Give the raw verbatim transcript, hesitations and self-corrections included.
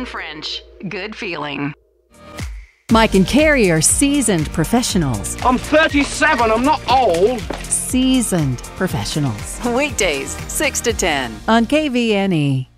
French. Good feeling. Mike and Carrie are seasoned professionals. I'm thirty-seven, I'm not old. Seasoned professionals. Weekdays, six to ten. On K V N E.